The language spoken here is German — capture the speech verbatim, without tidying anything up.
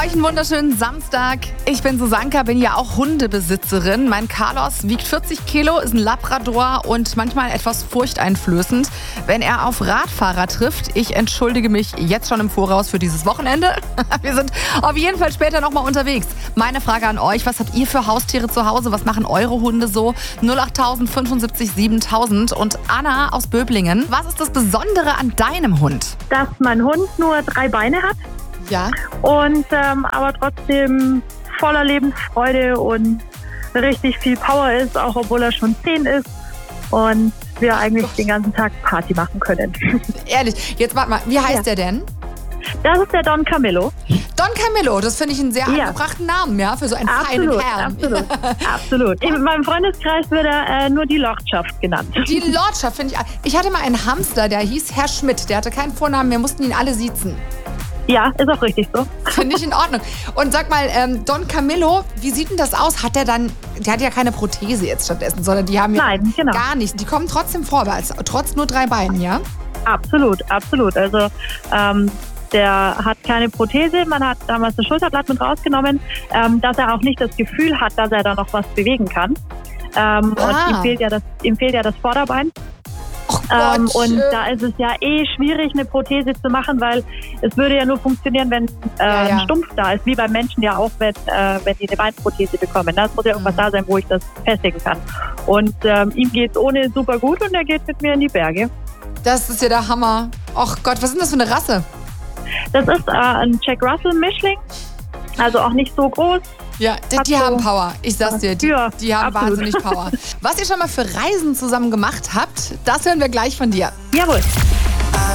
euch einen wunderschönen Samstag. Ich bin Susanka, bin ja auch Hundebesitzerin. Mein Carlos wiegt vierzig Kilo, ist ein Labrador und manchmal etwas furchteinflößend, wenn er auf Radfahrer trifft. Ich entschuldige mich jetzt schon im Voraus für dieses Wochenende. Wir sind auf jeden Fall später nochmal unterwegs. Meine Frage an euch, was habt ihr für Haustiere zu Hause? Was machen eure Hunde so? null acht fünfundsiebzig siebentausend. Und Anna aus Böblingen, was ist das Besondere an deinem Hund? Dass mein Hund nur drei Beine hat. Ja. Und ähm, aber trotzdem voller Lebensfreude und richtig viel Power ist, auch obwohl er schon zehn ist und wir eigentlich den ganzen Tag Party machen können. Ehrlich, jetzt warte mal, wie heißt Ja. der denn? Das ist der Don Camillo. Don Camillo, das finde ich einen sehr Ja. angebrachten Namen, ja, für so einen feinen Absolut, Herrn. absolut, absolut. In meinem Freundeskreis wird er äh, nur die Lordschaft genannt. Die Lordschaft finde ich. Ich hatte mal einen Hamster, der hieß Herr Schmidt. Der hatte keinen Vornamen, wir mussten ihn alle siezen. Ja, ist auch richtig so. Finde ich in Ordnung. Und sag mal, ähm, Don Camillo, wie sieht denn das aus? Hat der dann, der hat ja keine Prothese jetzt stattdessen, sondern die haben ja Nein, genau. gar nichts. Die kommen trotzdem vorwärts, trotz nur drei Beinen, ja? Absolut, absolut. Also ähm, der hat keine Prothese. Man hat damals das Schulterblatt mit rausgenommen, ähm, dass er auch nicht das Gefühl hat, dass er da noch was bewegen kann. Ähm, Ah. Und ihm fehlt ja das, ihm fehlt ja das Vorderbein. Oh Ähm, Gott. und da ist es ja eh schwierig, eine Prothese zu machen, weil es würde ja nur funktionieren, wenn äh, Ja, ja. ein Stumpf da ist, wie beim Menschen ja auch, wenn, äh, wenn die eine Beinprothese bekommen. Das muss ja irgendwas Mhm. da sein, wo ich das festigen kann. Und ähm, ihm geht's ohne super gut und er geht mit mir in die Berge. Das ist ja der Hammer. Och Gott, was ist denn das für eine Rasse? Das ist äh, ein Jack Russell Mischling, also auch nicht so groß. Ja, die, Hat die so- haben Power. Ich sag's dir, die, Ja, die haben absolut. wahnsinnig Power. Was ihr schon mal für Reisen zusammen gemacht habt, das hören wir gleich von dir. Jawohl.